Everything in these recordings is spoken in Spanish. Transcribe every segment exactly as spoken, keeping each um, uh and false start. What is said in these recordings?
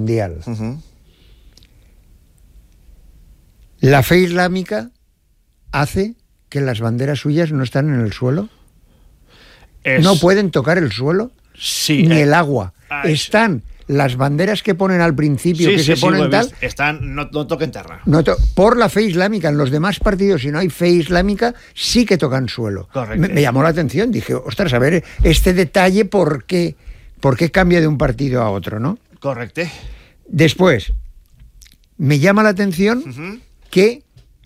Mundial. Uh-huh. La fe islámica hace que las banderas suyas no están en el suelo. Es... No pueden tocar el suelo sí, ni eh... el agua. Ah, están las banderas que ponen al principio, sí, que sí, se ponen sí, tal... Están, no, no toquen tierra. No to por la fe islámica. En los demás partidos, si no hay fe islámica, sí que tocan suelo. Me, me llamó la atención. Dije, ostras, a ver, este detalle, ¿por qué, por qué cambia de un partido a otro, no? Correcto. Después, me llama la atención uh-huh. que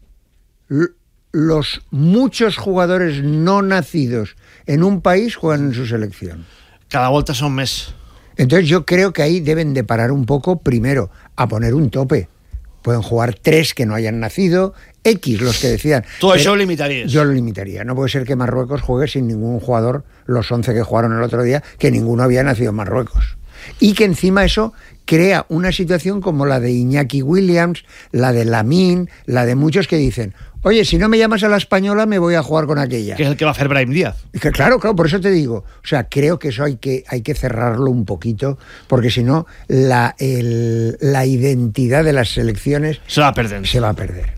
los muchos jugadores no nacidos en un país juegan en su selección. Cada vuelta son mes. Entonces yo creo que ahí deben de parar un poco, primero, a poner un tope. Pueden jugar tres que no hayan nacido, X, los que decían. ¿Tú eso lo limitarías? Yo lo limitaría. No puede ser que Marruecos juegue sin ningún jugador, los once que jugaron el otro día, que ninguno había nacido en Marruecos. Y que encima eso crea una situación como la de Iñaki Williams, la de Lamine, la de muchos que dicen, oye, si no me llamas a la española me voy a jugar con aquella. Que es el que va a hacer Brahim Díaz. Y que claro, claro, por eso te digo. O sea, creo que eso hay que, hay que cerrarlo un poquito, porque si no, la, el, la identidad de las selecciones se va a perder. Se va a perder.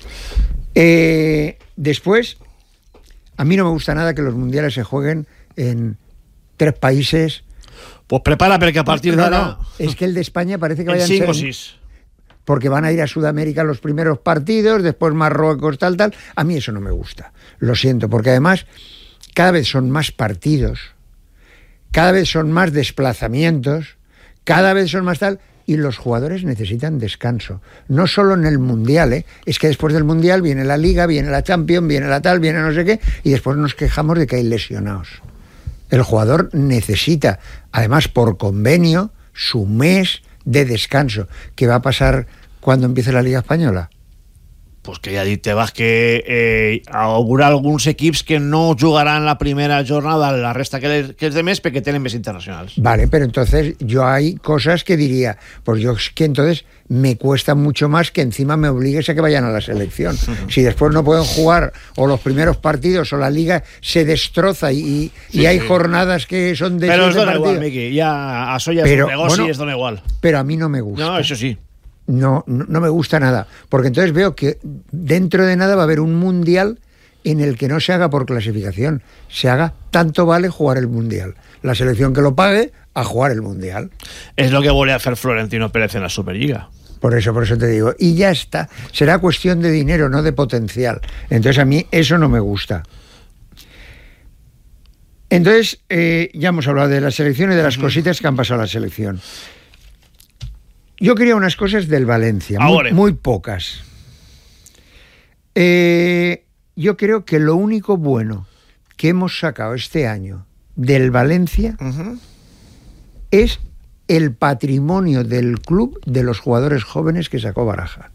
Eh, después, a mí no me gusta nada que los mundiales se jueguen en tres países. Pues prepara, porque a partir no, de ahora... No, es que el de España parece que vayan a ser... cinco o seis. Porque van a ir a Sudamérica los primeros partidos, después Marruecos, tal, tal. A mí eso no me gusta, lo siento, porque además cada vez son más partidos, cada vez son más desplazamientos, cada vez son más tal, y los jugadores necesitan descanso. No solo en el Mundial, ¿eh? Es que después del Mundial viene la Liga, viene la Champions, viene la tal, viene no sé qué, y después nos quejamos de que hay lesionados. El jugador necesita, además por convenio, su mes de descanso. ¿Qué va a pasar cuando empiece la Liga Espanyola? Pues que ja te vas que eh, haurà alguns equips que no jugaran la primera jornada, la resta que, que es de mes, perquè tenen més internacionals. Vale, pero entonces yo hay cosas que diría, pues yo es que entonces me cuesta mucho más que encima me obligues a que vayan a la selección. Uh-huh. Si después no pueden jugar o los primeros partidos o la liga se destroza y, y sí, hay sí. jornadas que son de... Pero es dona igual, Miqui, ya a eso ya es un negoci bueno, es dona igual. Pero a mí no me gusta. No, eso sí. No, no, no me gusta nada, porque entonces veo que dentro de nada va a haber un mundial en el que no se haga por clasificación, se haga tanto vale jugar el mundial. La selección que lo pague a jugar el mundial. Es lo que vuelve a hacer Florentino Pérez en la Superliga. Por eso, por eso te digo. Y ya está. Será cuestión de dinero, no de potencial. Entonces a mí eso no me gusta. Entonces, eh, ya hemos hablado de la selección y de las uh-huh. cositas que han pasado a la selección. Yo quería unas cosas del Valencia, muy, muy pocas. Eh, yo creo que lo único bueno que hemos sacado este año del Valencia uh-huh. es el patrimonio del club de los jugadores jóvenes que sacó Baraja.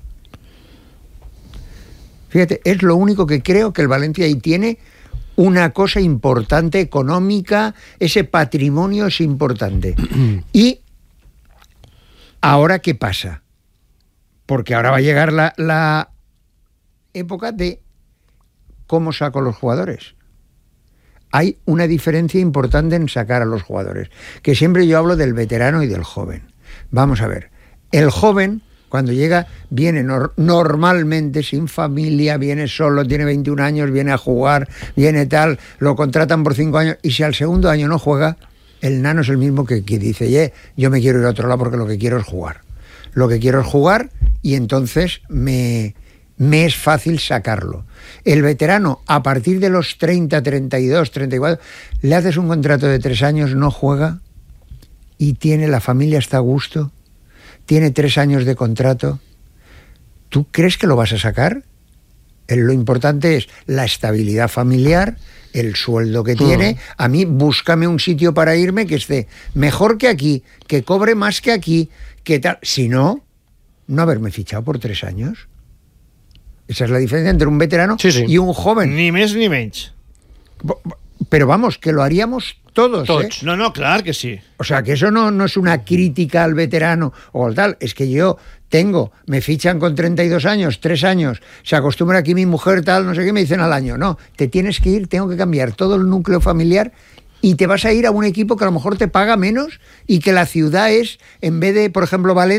Fíjate, es lo único que creo que el Valencia ahí tiene una cosa importante, económica, ese patrimonio es importante. Y ¿ahora qué pasa? Porque ahora va a llegar la, la época de cómo saco los jugadores. Hay una diferencia importante en sacar a los jugadores, que siempre yo hablo del veterano y del joven. Vamos a ver, el joven cuando llega viene nor- normalmente sin familia, viene solo, tiene veintiún años, viene a jugar, viene tal, lo contratan por cinco años y si al segundo año no juega, el nano es el mismo que, que dice, yeah, yo me quiero ir a otro lado porque lo que quiero es jugar. Lo que quiero es jugar y entonces me, me es fácil sacarlo. El veterano, a partir de los treinta, treinta y dos, treinta y cuatro, le haces un contrato de tres años, no juega y tiene la familia está a gusto, tiene tres años de contrato. ¿Tú crees que lo vas a sacar? Lo importante es la estabilidad familiar, el sueldo que tiene. A mí búscame un sitio para irme que esté mejor que aquí, que cobre más que aquí, que tal. Si no, no haberme fichado por tres años. Esa es la diferencia entre un veterano sí, sí. y un joven. Ni més ni menys. Pero vamos, que lo haríamos todos. Tots. ¿eh? No, no, clar que sí. O sea, que eso no, no es una crítica al veterano o al tal. Es que yo tengo, me fichan con treinta y dos años, tres años, se acostumbra aquí mi mujer tal, no sé qué, me dicen al año. No, te tienes que ir, tengo que cambiar todo el núcleo familiar y te vas a ir a un equipo que a lo mejor te paga menos y que la ciudad es, en vez de, por ejemplo, Valencia,